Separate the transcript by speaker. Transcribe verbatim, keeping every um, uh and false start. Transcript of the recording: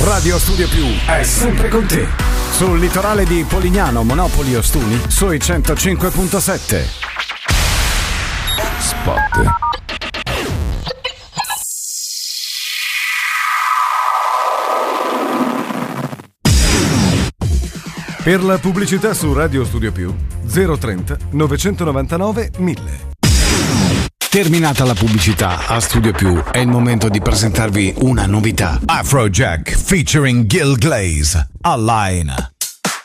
Speaker 1: Radio Studio Più è sempre con te. Sul litorale di Polignano, Monopoli Ostuni, sui centocinque virgola sette. Spot. Per la pubblicità su Radio Studio Più zero trenta novecentonovantanove mille. Terminata la pubblicità a Studio Più, è il momento di presentarvi una novità.
Speaker 2: Afrojack featuring Gil Glaze, Online.